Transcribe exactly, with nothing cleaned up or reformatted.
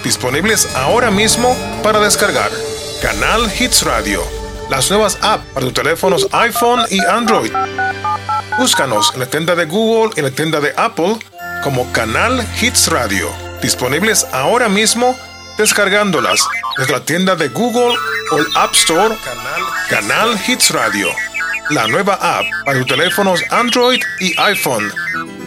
disponibles ahora mismo para descargar. Canal Hits Radio, las nuevas apps para tus teléfonos iPhone y Android. Búscanos en la tienda de Google y en la tienda de Apple como Canal Hits Radio, disponibles ahora mismo descargándolas desde la tienda de Google o el App Store. Canal Hits Radio, la nueva app para tus teléfonos Android y iPhone.